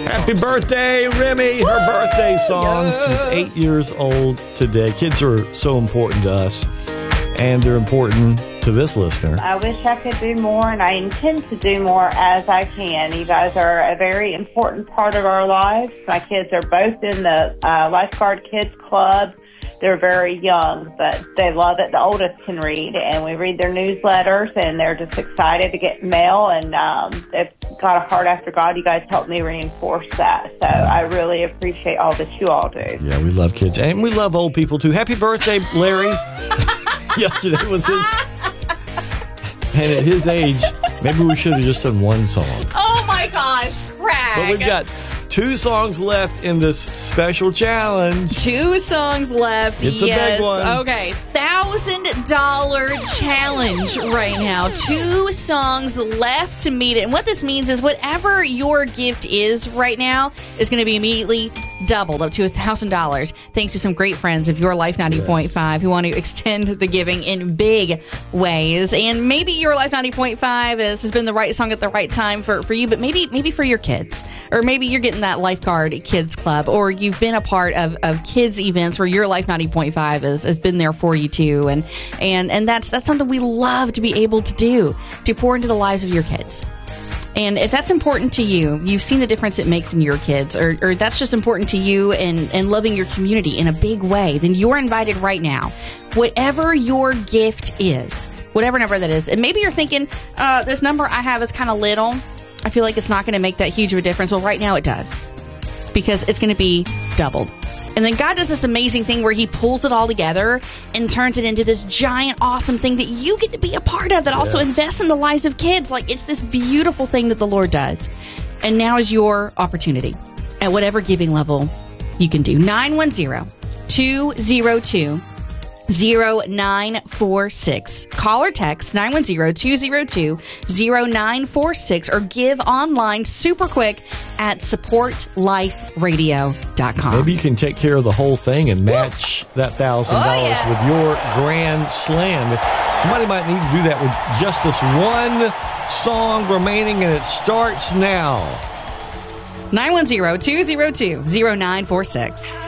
Happy birthday, Remy. Her birthday song. She's 8 years old today. Kids are so important to us, and they're important to this listener. I wish I could do more, and I intend to do more as I can. You guys are a very important part of our lives. My kids are both in the Lifeguard Kids Club. They're very young, but they love it. The oldest can read, and we read their newsletters, and they're just excited to get mail, and they've got a heart after God. You guys helped me reinforce that, so I really appreciate all that you all do. Yeah, we love kids, and we love old people, too. Happy birthday, Larry. Yesterday was his... And at his age, maybe we should have just done one song. Oh, my gosh, Craig. But we've got 2 songs left in this special challenge. 2 songs left. It's a big one. Okay, $1,000 challenge right now. 2 songs left to meet it. And what this means is whatever your gift is right now is going to be immediately doubled up to $1,000 thanks to some great friends of Your Life 90.5 who want to extend the giving in big ways. And maybe Your Life 90.5 has been the right song at the right time for you, but maybe for your kids. Or maybe you're getting that Lifeguard Kids Club, or you've been a part of kids events where Your Life 90.5 has been there for you too. And that's something we love to be able to do, to pour into the lives of your kids. And if that's important to you, you've seen the difference it makes in your kids, or that's just important to you and loving your community in a big way, then you're invited right now. Whatever your gift is, whatever number that is, and maybe you're thinking, this number I have is kind of little. I feel like it's not going to make that huge of a difference. Well, right now it does, because it's going to be doubled. And then God does this amazing thing where he pulls it all together and turns it into this giant, awesome thing that you get to be a part of, that also invests in the lives of kids. Like, it's this beautiful thing that the Lord does. And now is your opportunity at whatever giving level you can do. 910-202-0946. Call or text 910-202-0946, or give online super quick at supportliferadio.com. Maybe you can take care of the whole thing and match that $1,000 with your grand slam. Somebody might need to do that with just this one song remaining, and it starts now. 910-202-0946.